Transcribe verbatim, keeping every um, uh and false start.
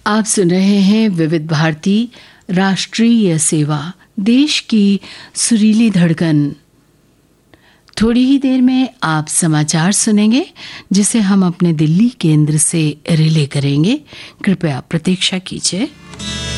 आप सुन रहे हैं विविध भारती राष्ट्रीय सेवा, देश की सुरीली धड़कन। थोड़ी ही देर में आप समाचार सुनेंगे जिसे हम अपने दिल्ली केंद्र से रिले करेंगे। कृपया प्रतीक्षा कीजिए।